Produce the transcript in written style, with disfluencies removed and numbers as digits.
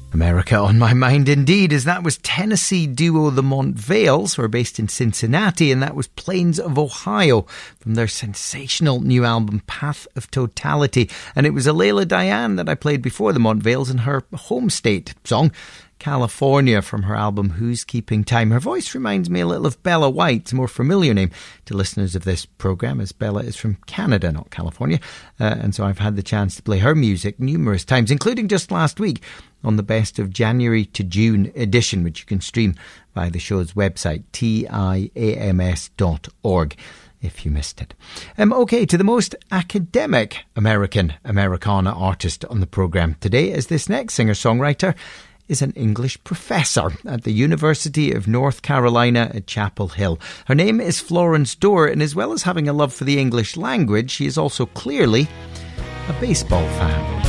America on my mind indeed, as that was Tennessee duo the Montvales, who are based in Cincinnati, and that was Plains of Ohio from their sensational new album Path of Totality. And it was Alayla Diane that I played before the Montvales in her home state song California from her album Who's Keeping Time. Her voice reminds me a little of Bella White, a more familiar name to listeners of this programme, as Bella is from Canada, not California, and so I've had the chance to play her music numerous times, including just last week on the Best of January to June edition, which you can stream via the show's website, tiams.org, if you missed it. OK, to the most academic Americana artist on the programme today, is this next singer-songwriter is an English professor at the University of North Carolina at Chapel Hill. Her name is Florence Dorr, and as well as having a love for the English language, she is also clearly a baseball fan.